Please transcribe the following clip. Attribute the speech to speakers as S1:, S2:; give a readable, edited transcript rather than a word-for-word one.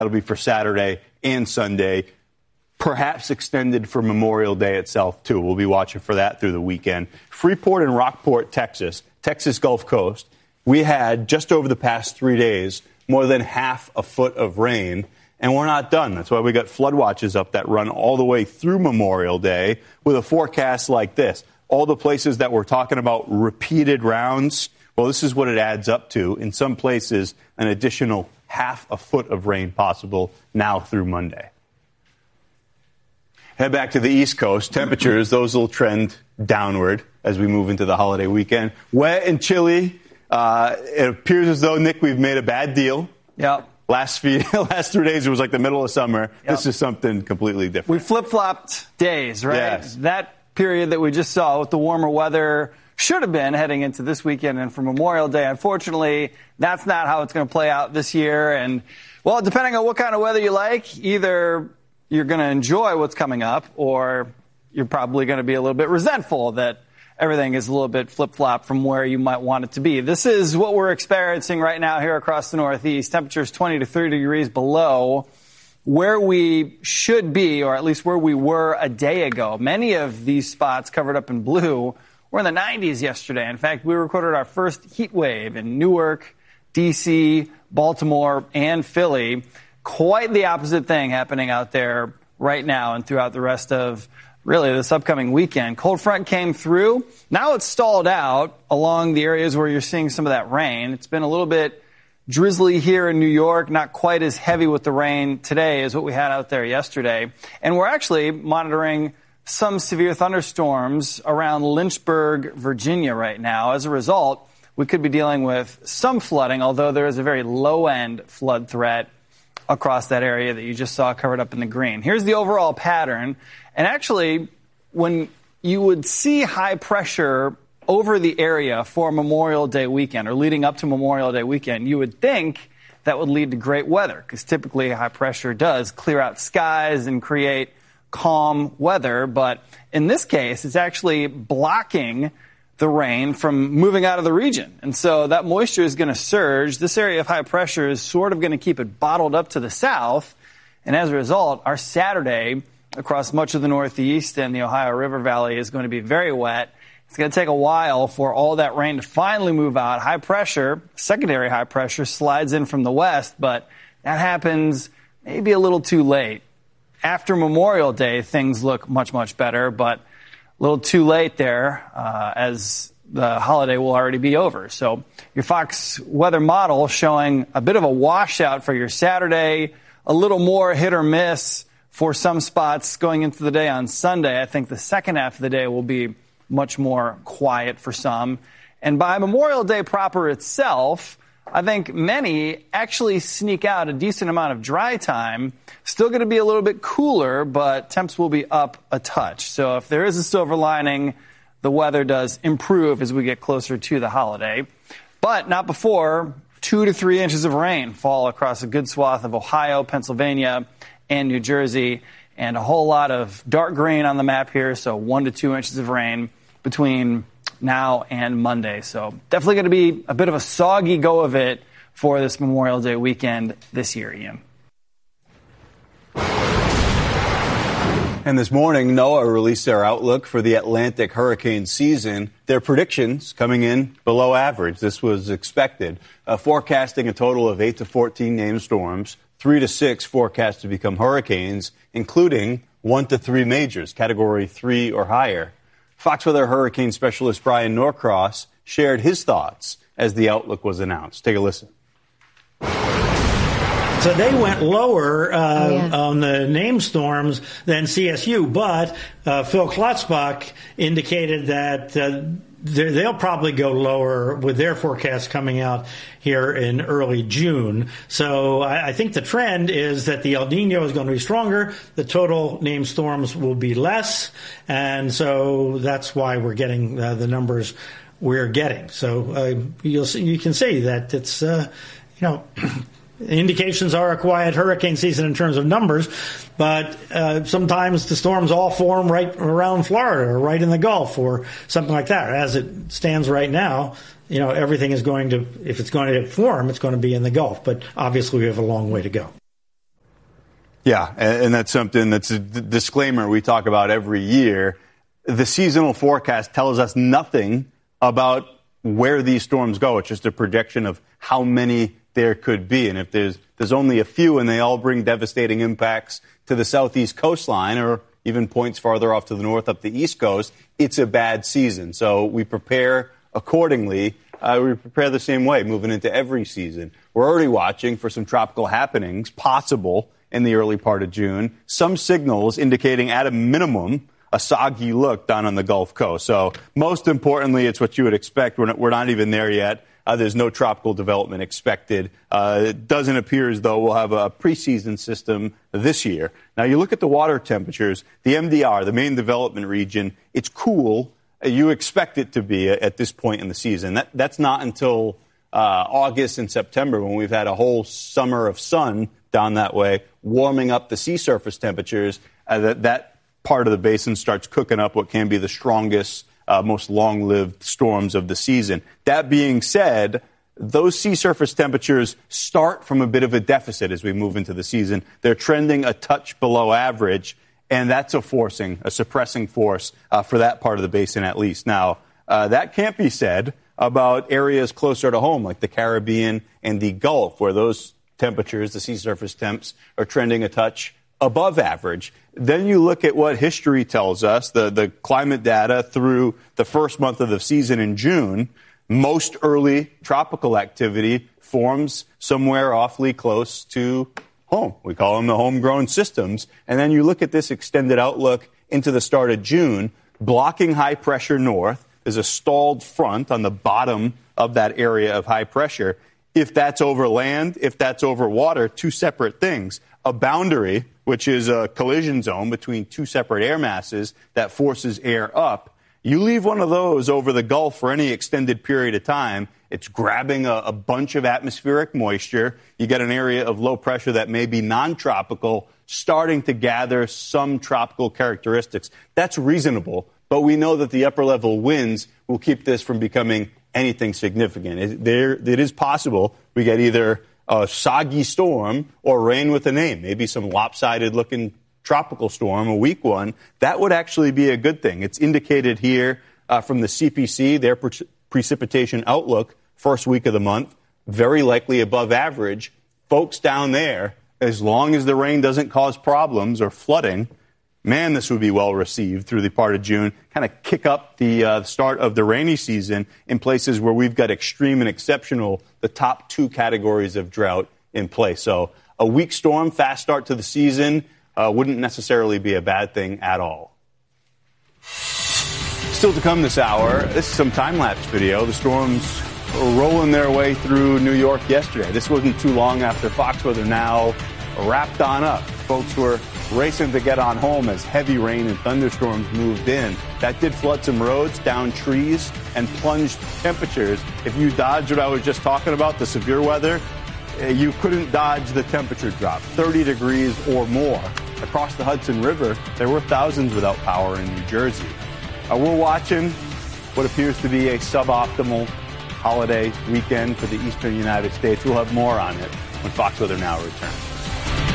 S1: That'll be for Saturday and Sunday, perhaps extended for Memorial Day itself, too. We'll be watching for that through the weekend. Freeport and Rockport, Texas Gulf Coast, we had, just over the past 3 days, more than half a foot of rain, and we're not done. That's why we got flood watches up that run all the way through Memorial Day with a forecast like this. All the places that we're talking about repeated rounds, well, this is what it adds up to. In some places, an additional half a foot of rain possible now through Monday. Head back to the East Coast. Temperatures, those will trend downward as we move into the holiday weekend. Wet and chilly. It appears as though, Nick, we've made a bad deal.
S2: Yeah.
S1: Last 3 days, it was like the middle of summer. Yep. This is something completely different.
S2: We flip-flopped days, right?
S1: Yes.
S2: That period that we just saw with the warmer weather should have been heading into this weekend and for Memorial Day. Unfortunately, that's not how it's going to play out this year. And, well, depending on what kind of weather you like, either you're going to enjoy what's coming up or you're probably going to be a little bit resentful that everything is a little bit flip-flop from where you might want it to be. This is what we're experiencing right now here across the Northeast. Temperatures 20 to 30 degrees below where we should be, or at least where we were a day ago. Many of these spots covered up in blue were in the 90s yesterday. In fact, we recorded our first heat wave in Newark, D.C., Baltimore, and Philly. Quite the opposite thing happening out there right now and throughout the rest of really this upcoming weekend. Cold front came through. Now it's stalled out along the areas where you're seeing some of that rain. It's been a little bit drizzly here in New York, not quite as heavy with the rain today as what we had out there yesterday. And we're actually monitoring some severe thunderstorms around Lynchburg, Virginia right now. As a result, we could be dealing with some flooding, although there is a very low-end flood threat across that area that you just saw covered up in the green. Here's the overall pattern. And actually, when you would see high pressure over the area for Memorial Day weekend or leading up to Memorial Day weekend, you would think that would lead to great weather because typically high pressure does clear out skies and create calm weather. But in this case, it's actually blocking the rain from moving out of the region. And so that moisture is going to surge. This area of high pressure is sort of going to keep it bottled up to the south. And as a result, our Saturday across much of the Northeast and the Ohio River Valley is going to be very wet. It's going to take a while for all that rain to finally move out. High pressure, secondary high pressure, slides in from the west, but that happens maybe a little too late. After Memorial Day, things look much, much better, but a little too late there as the holiday will already be over. So your Fox weather model showing a bit of a washout for your Saturday, a little more hit or miss for some spots going into the day on Sunday. I think the second half of the day will be much more quiet for some. And by Memorial Day proper itself, I think many actually sneak out a decent amount of dry time. Still going to be a little bit cooler, but temps will be up a touch. So if there is a silver lining, the weather does improve as we get closer to the holiday. But not before 2 to 3 inches of rain fall across a good swath of Ohio, Pennsylvania, and New Jersey, and a whole lot of dark green on the map here, so 1 to 2 inches of rain between now and Monday. So definitely going to be a bit of a soggy go of it for this Memorial Day weekend this year, Ian.
S1: And this morning, NOAA released their outlook for the Atlantic hurricane season. Their predictions coming in below average. This was expected. Forecasting a total of 8 to 14 named storms, 3 to 6 forecast to become hurricanes, including 1 to 3 majors, Category 3 or higher. Fox Weather hurricane specialist Brian Norcross shared his thoughts as the outlook was announced. Take a listen.
S3: So they went lower on the named storms than CSU, but Phil Klotzbach indicated that they'll probably go lower with their forecast coming out here in early June. So I think the trend is that the El Nino is going to be stronger. The total named storms will be less. And so that's why we're getting the numbers we're getting. So you can see that it's, indications are a quiet hurricane season in terms of numbers, but sometimes the storms all form right around Florida or right in the Gulf or something like that. As it stands right now, everything is going to, if it's going to form, it's going to be in the Gulf. But obviously we have a long way to go.
S1: Yeah, and that's something that's a disclaimer we talk about every year. The seasonal forecast tells us nothing about where these storms go. It's just a projection of how many there could be. And if there's only a few and they all bring devastating impacts to the southeast coastline or even points farther off to the north up the east coast, it's a bad season. So we prepare accordingly. We prepare the same way moving into every season. We're already watching for some tropical happenings possible in the early part of June. Some signals indicating at a minimum a soggy look down on the Gulf Coast. So most importantly, it's what you would expect. We're not even there yet. There's no tropical development expected. It doesn't appear as though we'll have a preseason system this year. Now, you look at the water temperatures, the MDR, the main development region, it's cool. You expect it to be at this point in the season. That's not until August and September when we've had a whole summer of sun down that way, warming up the sea surface temperatures. That part of the basin starts cooking up what can be the strongest, most long-lived storms of the season. That being said, those sea surface temperatures start from a bit of a deficit as we move into the season. They're trending a touch below average, and that's a suppressing force for that part of the basin at least. Now, that can't be said about areas closer to home like the Caribbean and the Gulf, where those temperatures, the sea surface temps, are trending a touch above average. Then you look at what history tells us, the climate data through the first month of the season in June. Most early tropical activity forms somewhere awfully close to home. We call them the homegrown systems. And then you look at this extended outlook into the start of June, blocking high pressure north. There's a stalled front on the bottom of that area of high pressure. If that's over land, if that's over water, two separate things. A boundary, which is a collision zone between two separate air masses that forces air up. You leave one of those over the Gulf for any extended period of time, it's grabbing a bunch of atmospheric moisture. You get an area of low pressure that may be non-tropical, starting to gather some tropical characteristics. That's reasonable, but we know that the upper-level winds will keep this from becoming anything significant. It is possible we get either a soggy storm or rain with a name, maybe some lopsided-looking tropical storm, a weak one. That would actually be a good thing. It's indicated here from the CPC, their precipitation outlook, first week of the month, very likely above average. Folks down there, as long as the rain doesn't cause problems or flooding, man, this would be well received through the part of June, kind of kick up the start of the rainy season in places where we've got extreme and exceptional, the top two categories of drought in place. So a weak storm, fast start to the season, wouldn't necessarily be a bad thing at all. Still to come this hour, this is some time-lapse video. The storms were rolling their way through New York yesterday. This wasn't too long after Fox Weather Now wrapped on up. Folks were racing to get on home as heavy rain and thunderstorms moved in. That did flood some roads, down trees, and plunged temperatures. If you dodged what I was just talking about, the severe weather, you couldn't dodge the temperature drop, 30 degrees or more. Across the Hudson River, there were thousands without power in New Jersey. We're watching what appears to be a suboptimal holiday weekend for the eastern United States. We'll have more on it when Fox Weather Now returns.